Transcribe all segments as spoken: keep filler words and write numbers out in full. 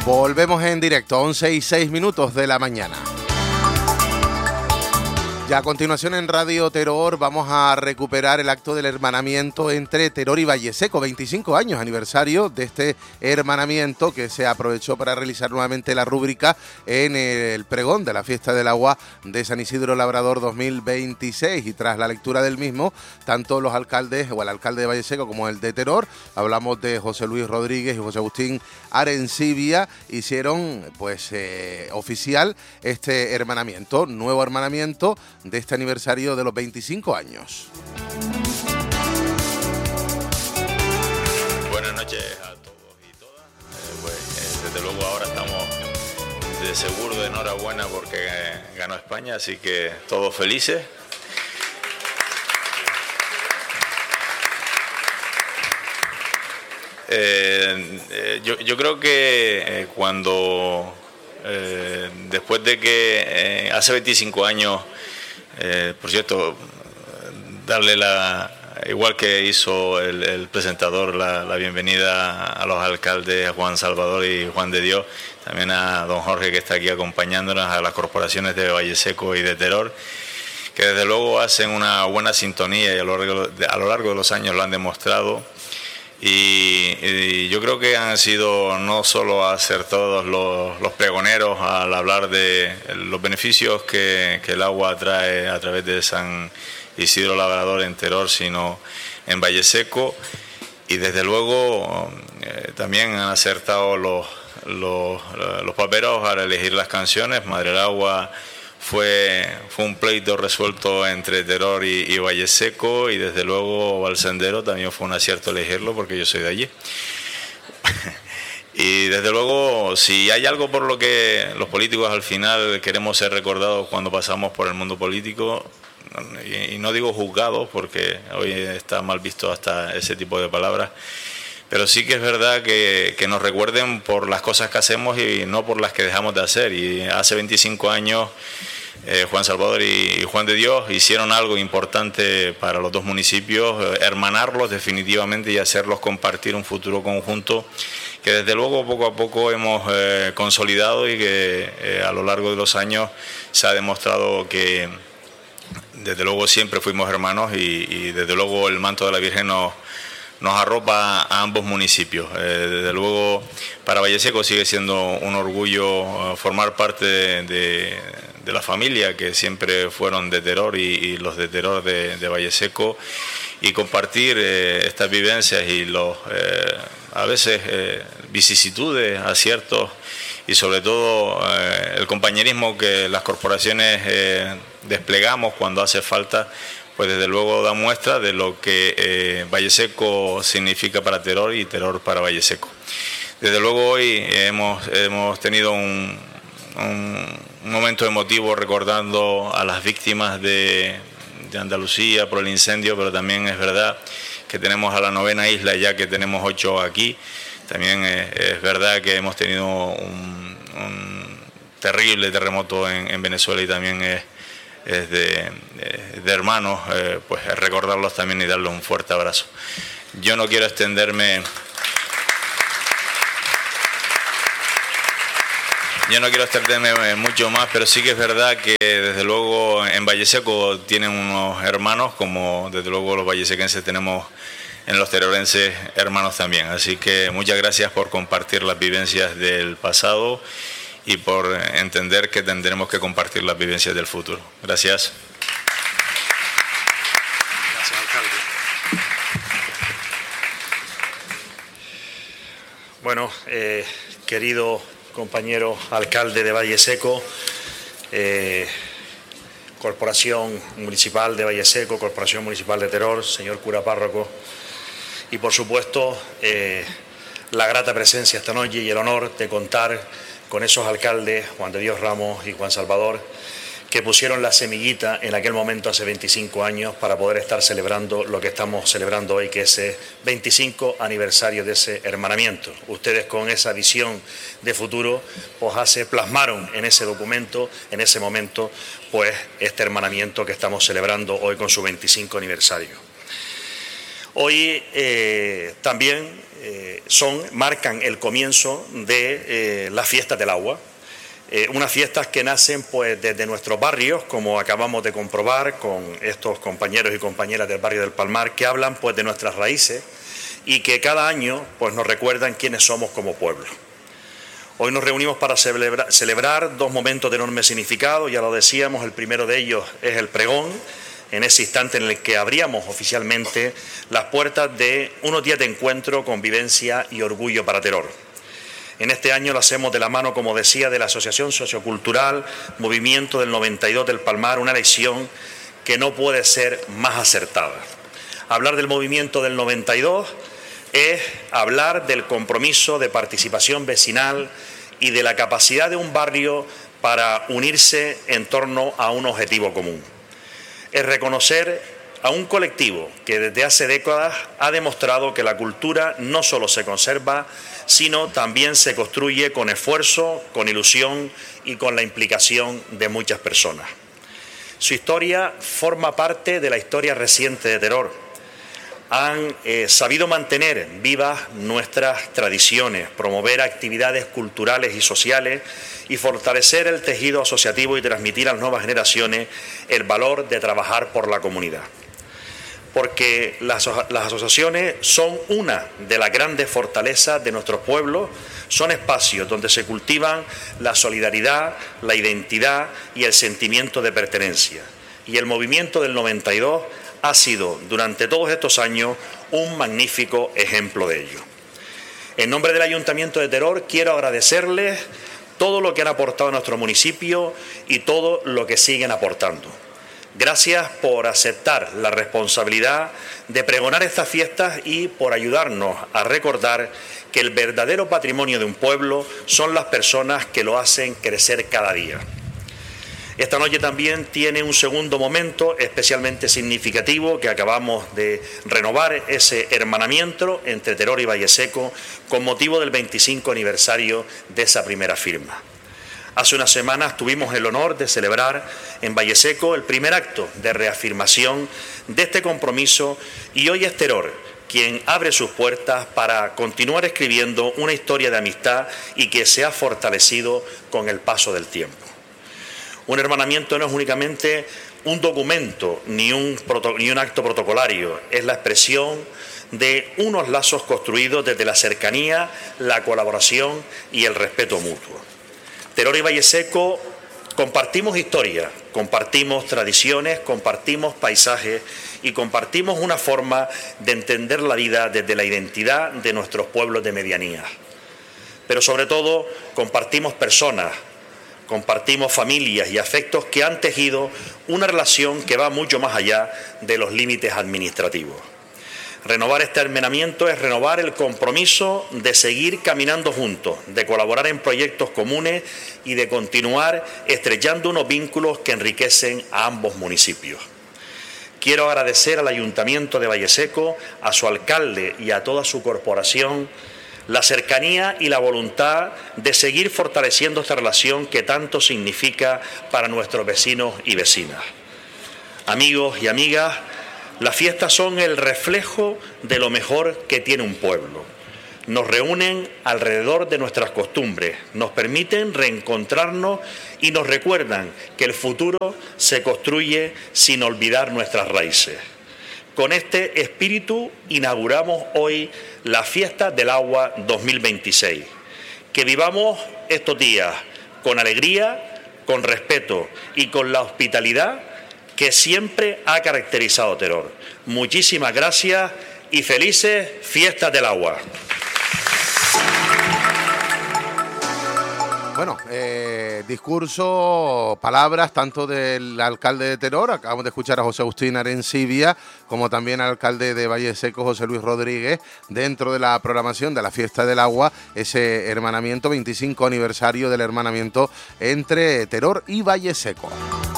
Volvemos en directo, once y seis minutos de la mañana. Ya a continuación en Radio Terror vamos a recuperar el acto del hermanamiento entre Terror y Valleseco, veinticinco años aniversario de este hermanamiento que se aprovechó para realizar nuevamente la rúbrica en el pregón de la Fiesta del Agua de San Isidro Labrador dos mil veintiséis, y tras la lectura del mismo, tanto los alcaldes o el alcalde de Valleseco como el de Terror, hablamos de José Luis Rodríguez y José Agustín Arencibia, hicieron pues eh, oficial este hermanamiento, nuevo hermanamiento de este aniversario de los veinticinco años. Buenas noches a todos y todas. Eh, pues, eh, desde luego ahora estamos de seguro de enhorabuena porque eh, ganó España, así que todos felices. Eh, eh, yo, yo creo que eh, cuando eh, después de que eh, hace veinticinco años, Eh, por cierto, darle la, igual que hizo el, el presentador, la, la bienvenida a los alcaldes Juan Salvador y Juan de Dios, también a don Jorge que está aquí acompañándonos, a las corporaciones de Valleseco y de Terror, que desde luego hacen una buena sintonía y a lo largo de, a lo largo de los años lo han demostrado. Y, y yo creo que han sido no solo acertados los, los pregoneros al hablar de los beneficios que, que el agua trae a través de San Isidro Labrador en Terror, sino en Valleseco, y desde luego eh, también han acertado los, los, los paperos al elegir las canciones. Madre del Agua Fue, fue un pleito resuelto entre Terror y, y Valleseco, y desde luego Valsendero también fue un acierto elegirlo porque yo soy de allí. Y desde luego, si hay algo por lo que los políticos al final queremos ser recordados cuando pasamos por el mundo político, y, y no digo juzgados porque hoy está mal visto hasta ese tipo de palabras, pero sí que es verdad que, que nos recuerden por las cosas que hacemos y no por las que dejamos de hacer. Y hace veinticinco años eh, Juan Salvador y, y Juan de Dios hicieron algo importante para los dos municipios, eh, hermanarlos definitivamente y hacerlos compartir un futuro conjunto que desde luego poco a poco hemos eh, consolidado, y que eh, a lo largo de los años se ha demostrado que desde luego siempre fuimos hermanos, y, y desde luego el manto de la Virgen nos nos arropa a ambos municipios. Eh, desde luego para Valleseco sigue siendo un orgullo uh, formar parte de, de, de la familia que siempre fueron de Terror y, y los de Terror de, de Valleseco, y compartir eh, estas vivencias y los eh, a veces eh, vicisitudes, aciertos y sobre todo eh, el compañerismo que las corporaciones eh, desplegamos cuando hace falta, pues desde luego da muestra de lo que eh, Valleseco significa para Terror y Terror para Valleseco. Desde luego hoy hemos, hemos tenido un, un, un momento emotivo recordando a las víctimas de, de Andalucía por el incendio, pero también es verdad que tenemos a la novena isla, ya que tenemos ocho aquí. También es, es verdad que hemos tenido un, un terrible terremoto en, en Venezuela, y también es es de, de hermanos, eh, pues recordarlos también y darles un fuerte abrazo. Yo no quiero extenderme, yo no quiero extenderme mucho más, pero sí que es verdad que desde luego en Valleseco tienen unos hermanos, como desde luego los vallesequenses tenemos en los terrorenses hermanos también. Así que muchas gracias por compartir las vivencias del pasado y por entender que tendremos que compartir las vivencias del futuro. Gracias. Gracias, alcalde. Bueno, eh, querido compañero alcalde de Valleseco, eh, Corporación Municipal de Valleseco, Corporación Municipal de Terror, señor cura párroco, y por supuesto eh, la grata presencia esta noche y el honor de contar con esos alcaldes, Juan de Dios Ramos y Juan Salvador, que pusieron la semillita en aquel momento hace veinticinco años para poder estar celebrando lo que estamos celebrando hoy, que es ese veinticinco aniversario de ese hermanamiento. Ustedes con esa visión de futuro pues hace, plasmaron en ese documento, en ese momento, pues este hermanamiento que estamos celebrando hoy con su veinticinco aniversario. Hoy eh, también eh, son, marcan el comienzo de eh, las fiestas del agua. Eh, unas fiestas que nacen pues desde nuestros barrios, como acabamos de comprobar con estos compañeros y compañeras del barrio del Palmar, que hablan pues de nuestras raíces y que cada año pues nos recuerdan quiénes somos como pueblo. Hoy nos reunimos para celebra, celebrar dos momentos de enorme significado, ya lo decíamos, el primero de ellos es el pregón, en ese instante en el que abríamos oficialmente las puertas de unos días de encuentro, convivencia y orgullo para Teror. En este año lo hacemos de la mano, como decía, de la Asociación Sociocultural Movimiento del noventa y dos del Palmar, una elección que no puede ser más acertada. Hablar del movimiento del noventa y dos es hablar del compromiso de participación vecinal y de la capacidad de un barrio para unirse en torno a un objetivo común. Es reconocer a un colectivo que desde hace décadas ha demostrado que la cultura no solo se conserva, sino también se construye con esfuerzo, con ilusión y con la implicación de muchas personas. Su historia forma parte de la historia reciente de Teror. Han eh, sabido mantener vivas nuestras tradiciones, promover actividades culturales y sociales y fortalecer el tejido asociativo y transmitir a las nuevas generaciones el valor de trabajar por la comunidad. Porque las, las asociaciones son una de las grandes fortalezas de nuestros pueblos, son espacios donde se cultivan la solidaridad, la identidad y el sentimiento de pertenencia. Y el movimiento del noventa y dos ha sido durante todos estos años un magnífico ejemplo de ello. En nombre del Ayuntamiento de Teror quiero agradecerles todo lo que han aportado a nuestro municipio y todo lo que siguen aportando. Gracias por aceptar la responsabilidad de pregonar estas fiestas y por ayudarnos a recordar que el verdadero patrimonio de un pueblo son las personas que lo hacen crecer cada día. Esta noche también tiene un segundo momento especialmente significativo que acabamos de renovar ese hermanamiento entre Teror y Valleseco con motivo del veinticinco aniversario de esa primera firma. Hace unas semanas tuvimos el honor de celebrar en Valleseco el primer acto de reafirmación de este compromiso y hoy es Teror quien abre sus puertas para continuar escribiendo una historia de amistad y que se ha fortalecido con el paso del tiempo. Un hermanamiento no es únicamente un documento ni un, ni un acto protocolario, es la expresión de unos lazos construidos desde la cercanía, la colaboración y el respeto mutuo. Teror y Valleseco compartimos historia, compartimos tradiciones, compartimos paisajes y compartimos una forma de entender la vida desde la identidad de nuestros pueblos de medianía. Pero sobre todo compartimos personas, compartimos familias y afectos que han tejido una relación que va mucho más allá de los límites administrativos. Renovar este hermanamiento es renovar el compromiso de seguir caminando juntos, de colaborar en proyectos comunes y de continuar estrechando unos vínculos que enriquecen a ambos municipios. Quiero agradecer al Ayuntamiento de Valleseco, a su alcalde y a toda su corporación la cercanía y la voluntad de seguir fortaleciendo esta relación que tanto significa para nuestros vecinos y vecinas. Amigos y amigas, las fiestas son el reflejo de lo mejor que tiene un pueblo. Nos reúnen alrededor de nuestras costumbres, nos permiten reencontrarnos y nos recuerdan que el futuro se construye sin olvidar nuestras raíces. Con este espíritu inauguramos hoy la Fiesta del Agua dos mil veintiséis. Que vivamos estos días con alegría, con respeto y con la hospitalidad que siempre ha caracterizado Teror. Muchísimas gracias y felices Fiestas del Agua. Bueno, eh, discurso, palabras tanto del alcalde de Teror, acabamos de escuchar a José Agustín Arencibia, como también al alcalde de Valleseco, José Luis Rodríguez, dentro de la programación de la Fiesta del Agua, ese hermanamiento, veinticinco aniversario del hermanamiento entre Teror y Valleseco.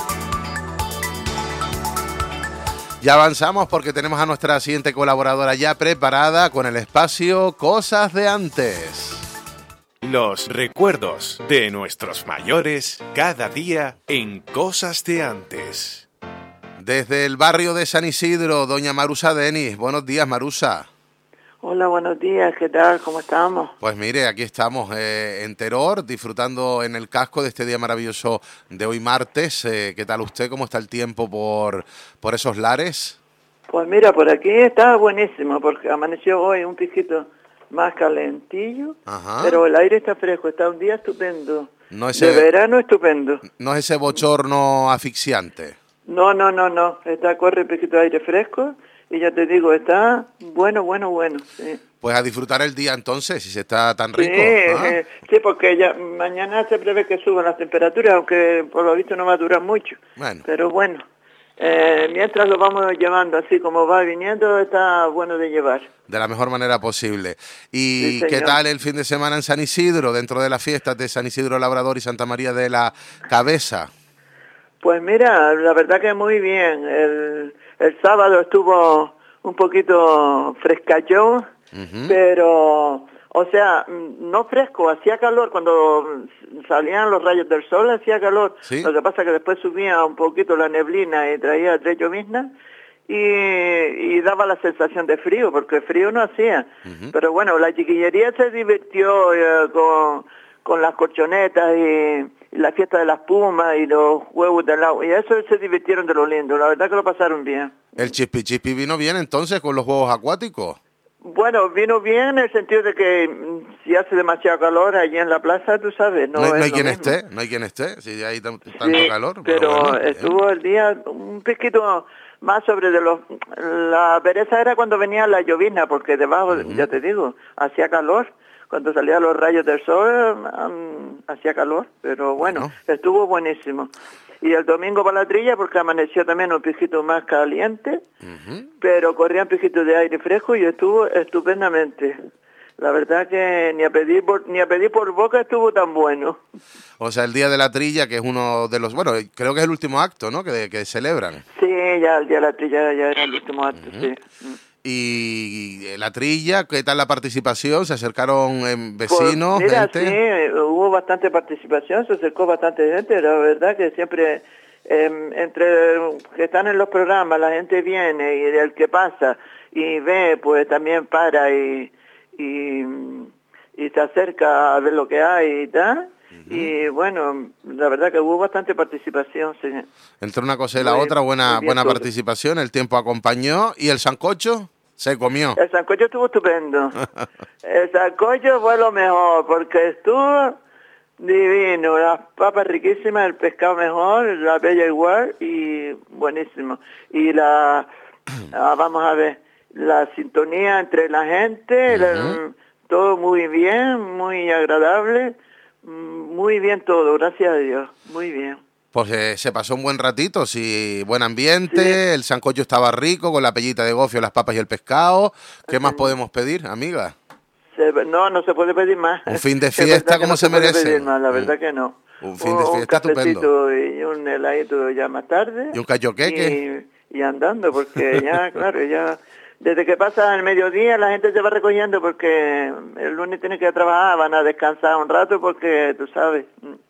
Ya avanzamos porque tenemos a nuestra siguiente colaboradora ya preparada con el espacio Cosas de Antes. Los recuerdos de nuestros mayores cada día en Cosas de Antes. Desde el barrio de San Isidro, doña Marusa Denis. Buenos días, Marusa. Hola, buenos días, ¿qué tal? ¿Cómo estamos? Pues mire, aquí estamos eh, en Teror, disfrutando en el casco de este día maravilloso de hoy martes. Eh, ¿Qué tal usted? ¿Cómo está el tiempo por, por esos lares? Pues mira, por aquí está buenísimo, porque amaneció hoy un piquito más calentillo, Ajá. pero el aire está fresco, está un día estupendo. No ese, de verano estupendo. No es ese bochorno asfixiante. No, no, no, no, está corre un piquito de aire fresco y ya te digo, está bueno, bueno, bueno, sí. Pues a disfrutar el día entonces, si se está tan rico. Sí, ¿Ah? eh, sí, porque ya mañana se prevé que suban las temperaturas, aunque por lo visto no va a durar mucho. Bueno. Pero bueno, eh, mientras lo vamos llevando así como va viniendo, está bueno de llevar. De la mejor manera posible. ¿Y sí, qué tal el fin de semana en San Isidro, dentro de las fiestas de San Isidro Labrador y Santa María de la Cabeza? Pues mira, la verdad que muy bien. El, el sábado estuvo un poquito frescachón, uh-huh. pero, o sea, no fresco, hacía calor. Cuando salían los rayos del sol hacía calor. ¿Sí? Lo que pasa es que después subía un poquito la neblina y traía tres lloviznas y, y daba la sensación de frío, porque frío no hacía. Uh-huh. Pero bueno, la chiquillería se divirtió eh, con, con las colchonetas y... y la fiesta de las pumas y los huevos del agua, y eso se divirtieron de lo lindo, la verdad que lo pasaron bien. ¿El chispi chispi vino bien entonces con los huevos acuáticos? Bueno, vino bien en el sentido de que si hace demasiado calor allí en la plaza, tú sabes, no, no, no es hay quien mismo. esté, no hay quien esté, si hay tanto sí, calor. Pero, pero bueno, estuvo bien. El día un poquito más sobre de los... La pereza era cuando venía la llovizna, porque debajo, uh-huh. ya te digo, hacía calor. Cuando salían los rayos del sol, um, hacía calor, pero bueno, bueno, estuvo buenísimo. Y el domingo para la trilla, porque amaneció también un pijito más caliente, uh-huh. pero corrían pijitos de aire fresco y estuvo estupendamente. La verdad que ni a pedir por, ni a pedir por boca estuvo tan bueno. O sea, el día de la trilla, que es uno de los... Bueno, creo que es el último acto, ¿no?, que, que celebran. Sí, ya el día de la trilla ya era el último acto, uh-huh. sí. Y la trilla, ¿qué tal la participación? ¿Se acercaron eh, vecinos, pues mira, gente? Sí, hubo bastante participación, se acercó bastante gente, la verdad que siempre eh, entre que están en los programas la gente viene y el que pasa y ve, pues también para y, y, y se acerca a ver lo que hay y tal. Uh-huh. Y bueno, la verdad que hubo bastante participación, sí. Entre una cosa y la muy, otra, buena buena todo. participación, el tiempo acompañó. ¿Y el sancocho? Se comió. El sancocho estuvo estupendo. El sancocho fue lo mejor, porque estuvo divino, las papas riquísimas, el pescado mejor, la bella igual, y buenísimo. Y la, ah, vamos a ver, la sintonía entre la gente, uh-huh. la, todo muy bien, muy agradable. Muy bien todo, gracias a Dios, muy bien. Pues eh, se pasó un buen ratito, sí, buen ambiente, sí. El sancocho estaba rico, con la pellita de gofio, las papas y el pescado. ¿Qué sí. más podemos pedir, amiga? Se, no, no se puede pedir más. Un fin de fiesta como no se, se merece. Pedir más, la verdad que no. Un fin de fiesta un estupendo. Y un heladito ya más tarde. Y un cayoqueque. Y, y andando, porque ya, claro, ya... Desde que pasa el mediodía la gente se va recogiendo porque el lunes tiene que ir a trabajar, van a descansar un rato porque tú sabes.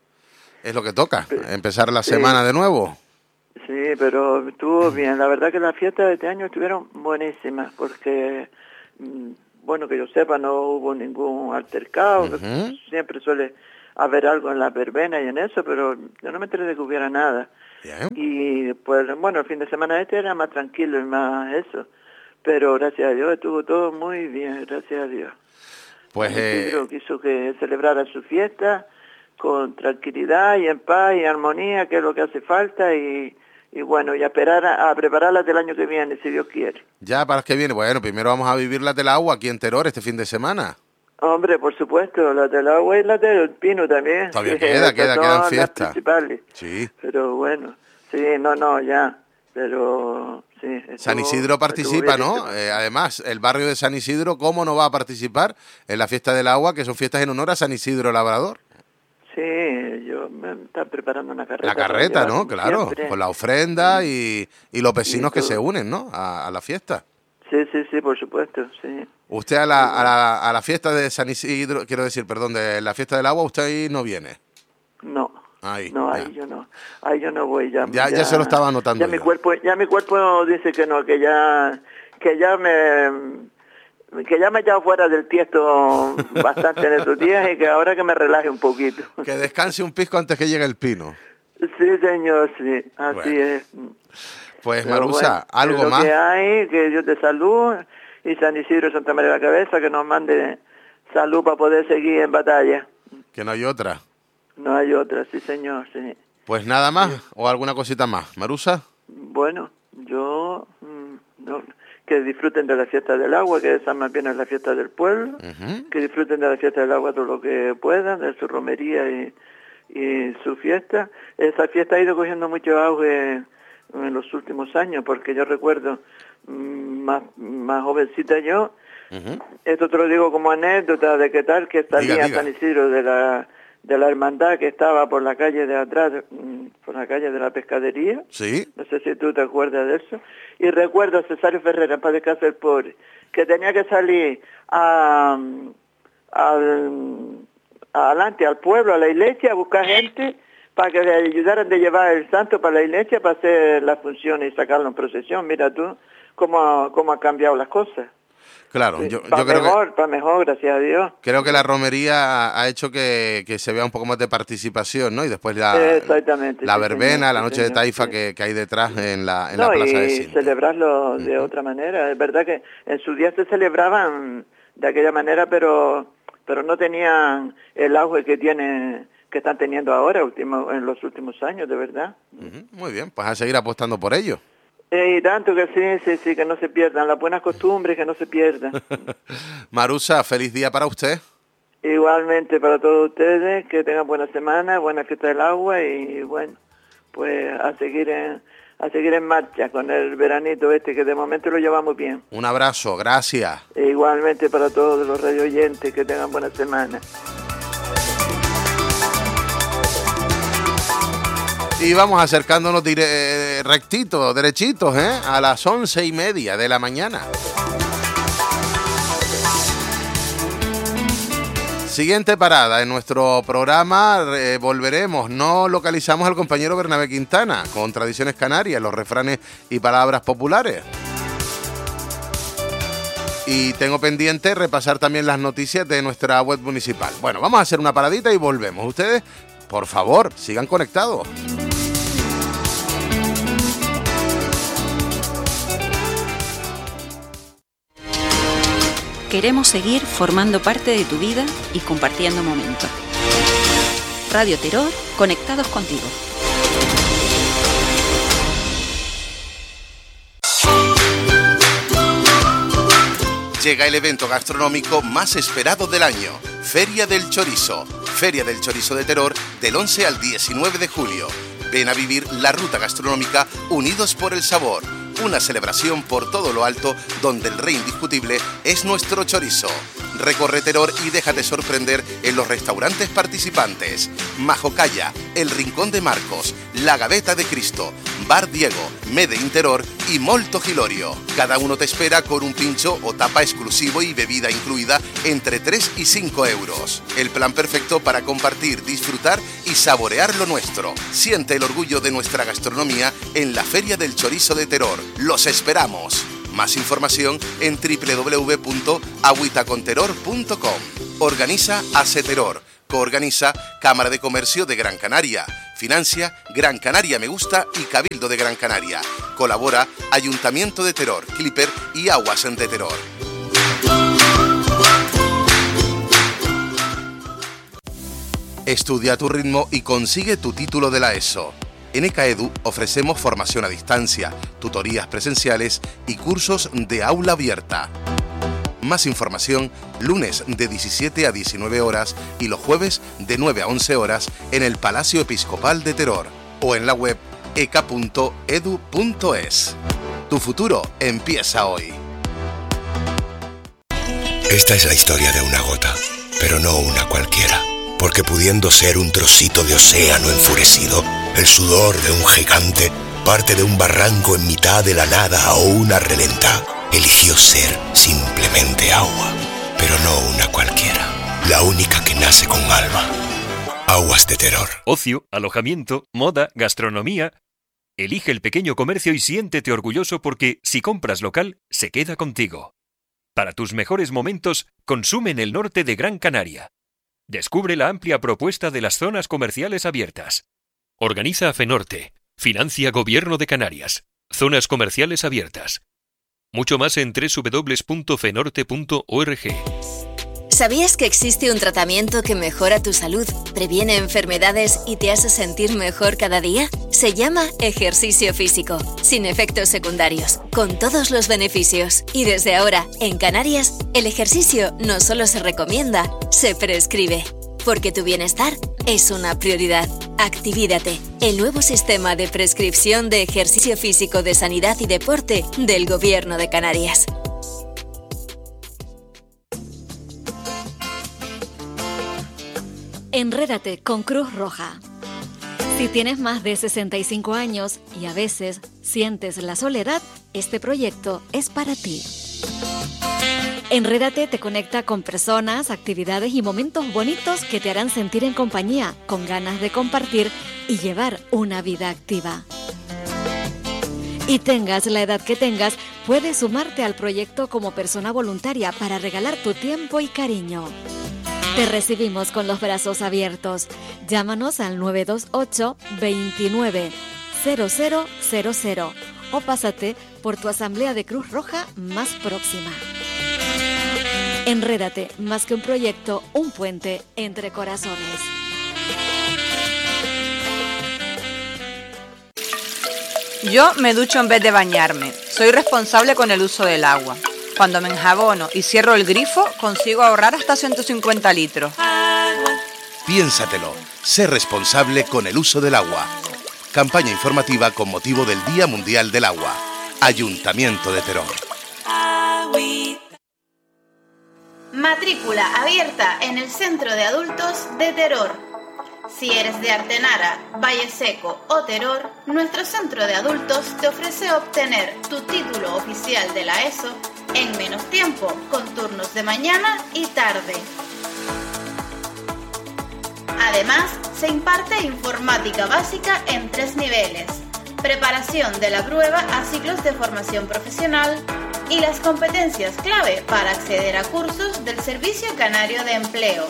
Es lo que toca, empezar la sí. semana de nuevo. Sí, pero estuvo bien. La verdad que las fiestas de este año estuvieron buenísimas porque, bueno, que yo sepa, no hubo ningún altercado. Uh-huh. Siempre suele haber algo en la verbena y en eso, pero yo no me enteré de que hubiera nada. Bien. Y pues, bueno, el fin de semana este era más tranquilo y más eso. Pero gracias a Dios estuvo todo muy bien, gracias a Dios. Pues eh... quiso que celebrara su fiesta con tranquilidad y en paz y armonía, que es lo que hace falta, y, y bueno, y a esperar a, a prepararlas del año que viene, si Dios quiere. Ya, para el que viene, bueno, primero vamos a vivir las del agua aquí en Teror este fin de semana. Hombre, por supuesto, las del agua y las del pino también. Todavía sí, queda, queda, quedan fiestas. Principales. Sí. Pero bueno, sí, no, no, ya, pero... Sí, estuvo, San Isidro participa, ¿no? Eh, además, el barrio de San Isidro, ¿cómo no va a participar en la fiesta del agua, que son fiestas en honor a San Isidro Labrador? Sí, yo me estaba preparando una carreta. La carreta, ¿no? Claro, siempre. Con la ofrenda sí. y, y los vecinos y que se unen, ¿no? A, a la fiesta. Sí, sí, sí, por supuesto, sí. Usted a la, a, la, a la fiesta de San Isidro, quiero decir, perdón, de la fiesta del agua, usted ahí no viene. No. Ahí, no, ahí ya. yo no, ahí yo no voy ya. Ya, ya, ya se lo estaba anotando. Ya yo. mi cuerpo, ya mi cuerpo dice que no, que ya, que ya me, que ya me he echado fuera del tiesto bastante en estos días y que ahora que me relaje un poquito. Que descanse un pisco antes que llegue el pino. Sí, señor, sí, así Bueno. es. Pues Pero Marusa, bueno, algo es lo más. que hay, que Dios te salud y San Isidro y Santa María de la Cabeza que nos mande salud para poder seguir en batalla. Que no hay otra. No hay otra, sí señor, sí. Pues nada más, o alguna cosita más. Marusa. Bueno, yo... mm, no, que disfruten de la fiesta del agua, que esa más bien es la fiesta del pueblo, Ujú. que disfruten de la fiesta del agua todo lo que puedan, de su romería y, y su fiesta. Esa fiesta ha ido cogiendo mucho auge en los últimos años, porque yo recuerdo mm, más, más jovencita yo, Ujú. esto te lo digo como anécdota de qué tal que salía Diga, diga. San Isidro de la de la hermandad que estaba por la calle de atrás, mm, por la calle de la pescadería. Sí. No sé si tú te acuerdas de eso. Y recuerdo a Cesario Ferreira, para descansar el pobre, que tenía que salir a, al, adelante al pueblo, a la iglesia, a buscar gente para que le ayudaran de llevar el santo para la iglesia para hacer las funciones y sacarlo en procesión. Mira tú cómo, cómo han cambiado las cosas. Claro, Sí, yo, para yo creo mejor, que para mejor, gracias a Dios. creo que la romería ha hecho que, que se vea un poco más de participación, ¿no? Y después la, Exactamente, la sí, verbena, señor, la sí, noche de señor, taifa sí. que, que hay detrás en la, en No, la plaza de y Cinta. celebrarlo de Ujú. otra manera. Es verdad que en su día se celebraban de aquella manera, pero pero no tenían el auge que tiene que están teniendo ahora último, en los últimos años, de verdad. Ujú. Muy bien, pues a seguir apostando por ello. Eh, y tanto que sí, sí, sí, que no se pierdan las buenas costumbres, que no se pierdan. Marusa, feliz día para usted. Igualmente para todos ustedes, que tengan buena semana, buena fiesta del agua y bueno, pues a seguir en, a seguir en marcha con el veranito este que de momento lo llevamos bien. Un abrazo, gracias. E igualmente para todos los radio oyentes, que tengan buena semana. Y vamos acercándonos dire- rectitos, derechitos, ¿eh? A las once y media de la mañana. Siguiente parada en nuestro programa, eh, volveremos, no localizamos al compañero Bernabé Quintana con tradiciones canarias, los refranes y palabras populares. Y tengo pendiente repasar también las noticias de nuestra web municipal. Bueno, vamos a hacer una paradita y volvemos. Ustedes, por favor, sigan conectados. Queremos seguir formando parte de tu vida y compartiendo momentos. Radio Terror, conectados contigo. Llega el evento gastronómico más esperado del año, Feria del Chorizo. Feria del Chorizo de Terror del once al diecinueve de julio. Ven a vivir la ruta gastronómica Unidos por el Sabor. Una celebración por todo lo alto donde el rey indiscutible es nuestro chorizo. Recorre Terror y déjate sorprender en los restaurantes participantes. Majocalla, El Rincón de Marcos, La Gaveta de Cristo, Bar Diego, Mede in Terror y Molto Gilorio. Cada uno te espera con un pincho o tapa exclusivo y bebida incluida entre tres y cinco euros. El plan perfecto para compartir, disfrutar y saborear lo nuestro. Siente el orgullo de nuestra gastronomía en la Feria del Chorizo de Terror. ¡Los esperamos! Más información en doble u doble u doble u punto agüitaconterror punto com. Organiza Aceterror. Coorganiza Cámara de Comercio de Gran Canaria. Financia Gran Canaria Me Gusta y Cabildo de Gran Canaria. Colabora Ayuntamiento de Terror, Clipper y Aguas de Terror. Estudia a tu ritmo y consigue tu título de la ESO. En ECAEDU ofrecemos formación a distancia, tutorías presenciales y cursos de aula abierta. Más información lunes de diecisiete a diecinueve horas y los jueves de nueve a once horas en el Palacio Episcopal de Terror o en la web eca punto edu punto es. Tu futuro empieza hoy. Esta es la historia de una gota, pero no una cualquiera. Porque pudiendo ser un trocito de océano enfurecido, el sudor de un gigante, parte de un barranco en mitad de la nada o una reventa, eligió ser simplemente agua, pero no una cualquiera, la única que nace con alma. Aguas de Terror. Ocio, alojamiento, moda, gastronomía. Elige el pequeño comercio y siéntete orgulloso porque si compras local, se queda contigo. Para tus mejores momentos, consume en el norte de Gran Canaria. Descubre la amplia propuesta de las zonas comerciales abiertas. Organiza FENORTE. Financia Gobierno de Canarias. Zonas comerciales abiertas. Mucho más en doble u doble u doble u punto fenorte punto org. ¿Sabías que existe un tratamiento que mejora tu salud, previene enfermedades y te hace sentir mejor cada día? Se llama ejercicio físico, sin efectos secundarios, con todos los beneficios. Y desde ahora, en Canarias, el ejercicio no solo se recomienda, se prescribe. Porque tu bienestar es una prioridad. Activídate, el nuevo sistema de prescripción de ejercicio físico de sanidad y deporte del Gobierno de Canarias. Enrédate con Cruz Roja. Si tienes más de sesenta y cinco años y a veces sientes la soledad, este proyecto es para ti. Enrédate te conecta con personas, actividades y momentos bonitos que te harán sentir en compañía, con ganas de compartir y llevar una vida activa. Y tengas la edad que tengas, puedes sumarte al proyecto como persona voluntaria para regalar tu tiempo y cariño. Te recibimos con los brazos abiertos. Llámanos al nueve dos ocho, veintinueve, cero cero cero cero o pásate por tu asamblea de Cruz Roja más próxima. Enrédate, más que un proyecto, un puente entre corazones. Yo me ducho en vez de bañarme. Soy responsable con el uso del agua. Cuando me enjabono y cierro el grifo, consigo ahorrar hasta ciento cincuenta litros. Piénsatelo. Sé responsable con el uso del agua. Campaña informativa con motivo del Día Mundial del Agua. Ayuntamiento de Teror. Matrícula abierta en el Centro de Adultos de Teror. Si eres de Artenara, Valle Seco o Teror, nuestro Centro de Adultos te ofrece obtener tu título oficial de la ESO en menos tiempo, con turnos de mañana y tarde. Además, se imparte informática básica en tres niveles, preparación de la prueba a ciclos de formación profesional y las competencias clave para acceder a cursos del Servicio Canario de Empleo.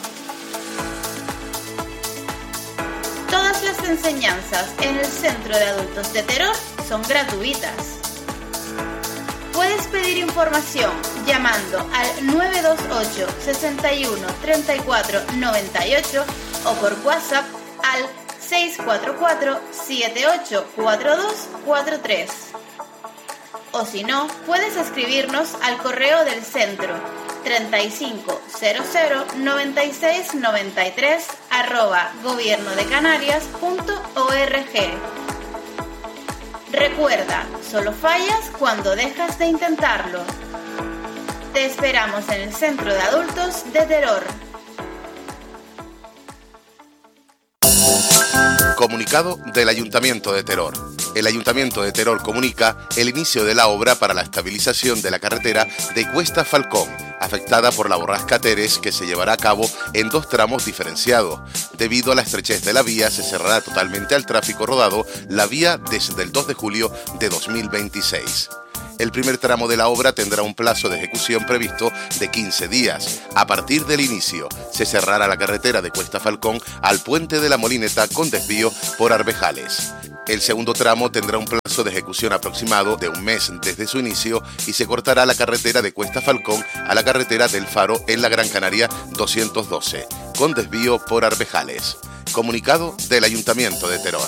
Todas las enseñanzas en el Centro de Adultos de Teror son gratuitas. Puedes pedir información llamando al nueve dos ocho, sesenta y uno, treinta y cuatro, noventa y ocho o por WhatsApp al seis cuatro cuatro, siete ocho cuatro dos cuatro tres. O si no, puedes escribirnos al correo del centro treinta y cinco cero cero noventa y seis noventa y tres arroba gobiernodecanarias.org. Recuerda, solo fallas cuando dejas de intentarlo. Te esperamos en el Centro de Adultos de Teror. Comunicado del Ayuntamiento de Teror. El Ayuntamiento de Teror comunica el inicio de la obra para la estabilización de la carretera de Cuesta Falcón, afectada por la borrasca Teres, que se llevará a cabo en dos tramos diferenciados. Debido a la estrechez de la vía, se cerrará totalmente al tráfico rodado la vía desde el dos de julio de dos mil veintiséis. El primer tramo de la obra tendrá un plazo de ejecución previsto de quince días. A partir del inicio, se cerrará la carretera de Cuesta Falcón al puente de la Molineta con desvío por Arbejales. El segundo tramo tendrá un plazo de ejecución aproximado de un mes desde su inicio y se cortará la carretera de Cuesta Falcón a la carretera del Faro en la Gran Canaria doscientos doce, con desvío por Arbejales. Comunicado del Ayuntamiento de Teror.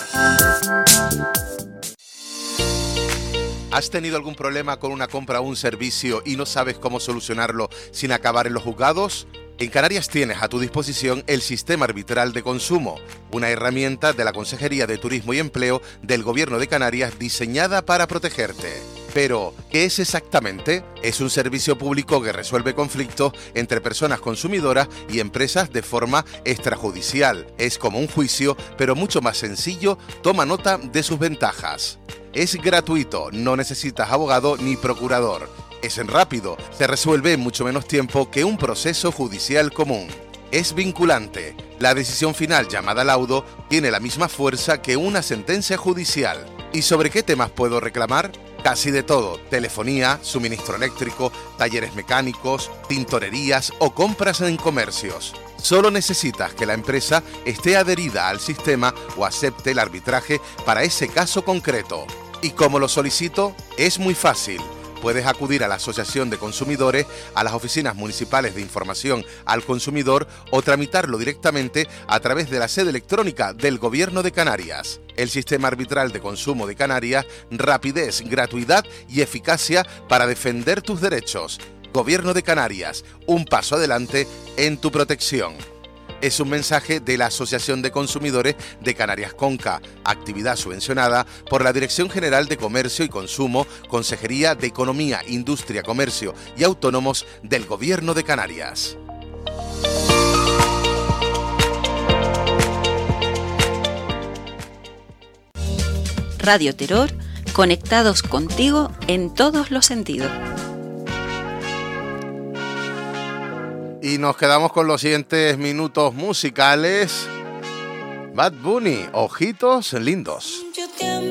¿Has tenido algún problema con una compra o un servicio y no sabes cómo solucionarlo sin acabar en los juzgados? En Canarias tienes a tu disposición el Sistema Arbitral de Consumo, una herramienta de la Consejería de Turismo y Empleo del Gobierno de Canarias diseñada para protegerte. Pero, ¿qué es exactamente? Es un servicio público que resuelve conflictos entre personas consumidoras y empresas de forma extrajudicial. Es como un juicio, pero mucho más sencillo. Toma nota de sus ventajas. Es gratuito, no necesitas abogado ni procurador. Es en rápido, se resuelve en mucho menos tiempo que un proceso judicial común. Es vinculante. La decisión final, llamada laudo, tiene la misma fuerza que una sentencia judicial. ¿Y sobre qué temas puedo reclamar? Casi de todo: telefonía, suministro eléctrico, talleres mecánicos, tintorerías o compras en comercios. Solo necesitas que la empresa esté adherida al sistema o acepte el arbitraje para ese caso concreto. ¿Y cómo lo solicito? Es muy fácil. Puedes acudir a la Asociación de Consumidores, a las oficinas municipales de información al consumidor o tramitarlo directamente a través de la sede electrónica del Gobierno de Canarias. El sistema arbitral de consumo de Canarias: rapidez, gratuidad y eficacia para defender tus derechos. Gobierno de Canarias, un paso adelante en tu protección. Es un mensaje de la Asociación de Consumidores de Canarias Conca, actividad subvencionada por la Dirección General de Comercio y Consumo, Consejería de Economía, Industria, Comercio y Autónomos del Gobierno de Canarias. Radio Terror, conectados contigo en todos los sentidos. Y nos quedamos con los siguientes minutos musicales. Bad Bunny, Ojitos Lindos. Yo te